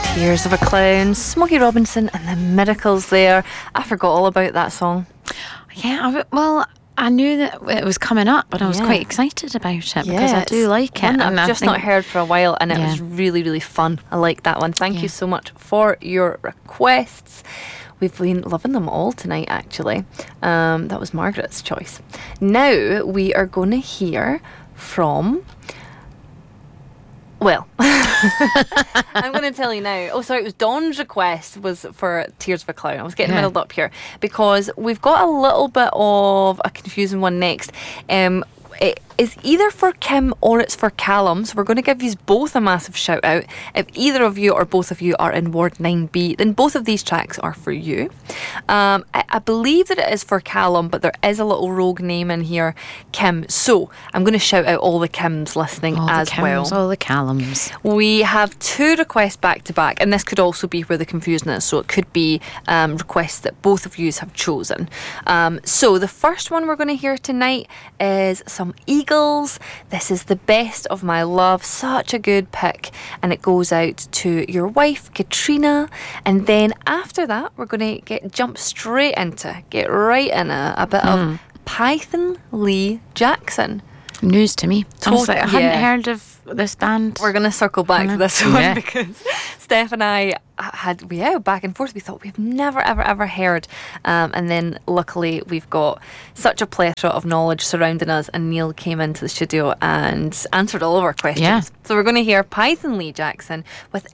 Tears of a Clown, Smokey Robinson and the Miracles there. I forgot all about that song. Yeah, I knew that it was coming up, but I was quite excited about it because I do like it. And I've just not heard for a while, and it was really, really fun. I like that one. Thank you so much for your requests. We've been loving them all tonight, actually. That was Margaret's choice. Now we are going to hear from... Well, I'm going to tell you now. Oh, sorry, it was Dawn's request was for Tears of a Clown. I was getting muddled up here because we've got a little bit of a confusing one next. It is either for Kim or it's for Callum, so we're going to give you both a massive shout out. If either of you or both of you are in Ward 9B, then both of these tracks are for you. I believe that it is for Callum, but there is a little rogue name in here, Kim. So I'm going to shout out all the Kims listening well. All the Callums. We have two requests back to back, and this could also be where the confusion is. So it could be requests that both of you have chosen. So the first one we're going to hear tonight is some Eagles. This is The Best of My Love. Such a good pick. And it goes out to your wife, Katrina. And then after that, we're going to get right in a bit of Python Lee Jackson. News to me. Honestly, I hadn't heard of this band. We're going to circle back to this one because Steph and I had back and forth. We thought we've never ever heard, and then luckily we've got such a plethora of knowledge surrounding us, and Neil came into the studio and answered all of our questions. So we're going to hear Python Lee Jackson with